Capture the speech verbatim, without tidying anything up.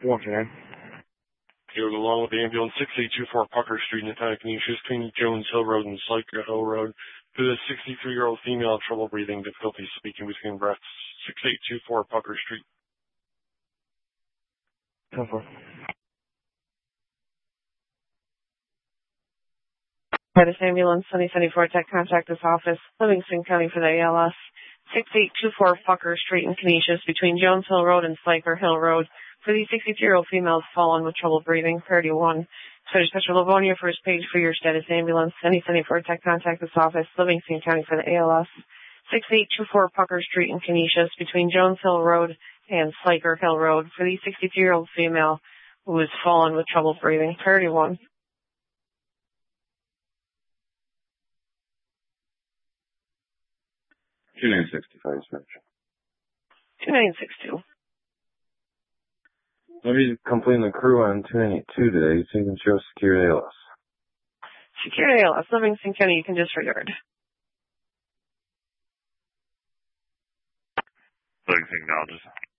One for nine. Going along with the ambulance six eight two four Pucker Street in Canisius between Jones Hill Road and Sliker Hill Road to the sixty-three-year-old female with trouble breathing, difficulty speaking between breaths. six eight two four Pucker Street. ten four. Titus Ambulance, Sunny seventy-four Tech, contact this office, Livingston County for the A L S. six eight two four Pucker Street in Canisius between Jones Hill Road and Sliker Hill Road for the sixty-two-year-old female fallen with trouble breathing, priority one. So Dispatcher Livonia, first page for your status ambulance. Sunny seventy-four Tech, contact this office, Livingston County for the A L S. six eight two four Pucker Street in Canisius between Jones Hill Road and Sliker Hill Road for the sixty-two-year-old female who is fallen with trouble breathing, priority one. two nine six two five, dispatch. two nine six two. Let me completing the crew on two nine eight two today, so you can show security A L S. Security A L S, Livingston County, you can disregard. Livingston, acknowledges.